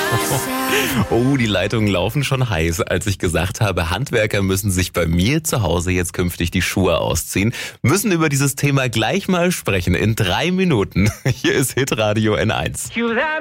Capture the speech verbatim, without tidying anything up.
Oh, die Leitungen laufen schon heiß, als ich gesagt habe, Handwerker müssen sich bei mir zu Hause jetzt künftig die Schuhe ausziehen. Müssen über dieses Thema gleich mal sprechen in drei Minuten. Hier ist Hitradio N eins.